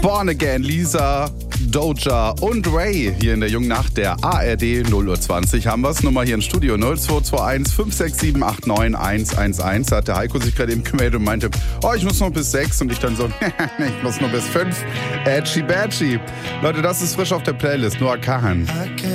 Born Again, Lisa, Doja und Ray hier in der jungen Nacht der ARD 0:20 haben wir's. Nummer hier im Studio 0221 567 89 111. Da hat der Heiko sich gerade eben gemeldet und meinte, oh, ich muss noch bis 6 und ich dann so, ich muss nur bis 5. Edgy Badgy. Leute, das ist frisch auf der Playlist, Noah Kahan.